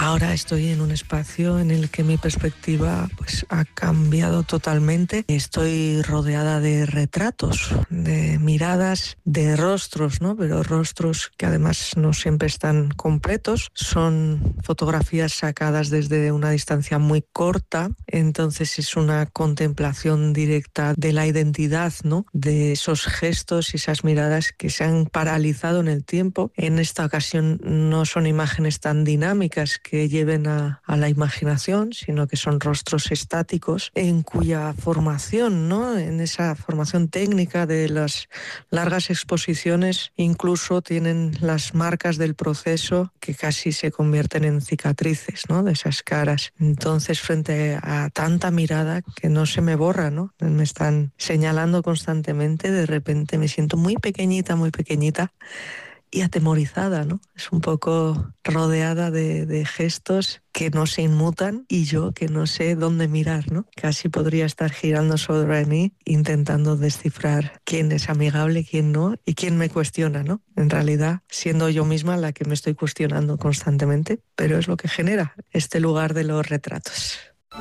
Ahora estoy en un espacio en el que mi perspectiva pues ha cambiado totalmente. Estoy rodeada de retratos, de miradas, de rostros, ¿no? Pero rostros que además no siempre están completos. Son fotografías sacadas desde una distancia muy corta, entonces es una contemplación directa de la identidad, ¿no? De esos gestos y esas miradas que se han paralizado en el tiempo. En esta ocasión no son imágenes tan dinámicas que lleven a la imaginación, sino que son rostros estáticos en cuya formación, ¿no? En esa formación técnica de las largas exposiciones, incluso tienen las marcas del proceso que casi se convierten en cicatrices, ¿no? De esas caras. Entonces, frente a tanta mirada que no se me borra, ¿no? Me están señalando constantemente, de repente me siento muy pequeñita y atemorizada, ¿no? Es un poco rodeada de gestos que no se inmutan y yo que no sé dónde mirar, ¿no? Casi podría estar girando sobre mí intentando descifrar quién es amigable, quién no y quién me cuestiona, ¿no? En realidad, siendo yo misma la que me estoy cuestionando constantemente, pero es lo que genera este lugar de los retratos.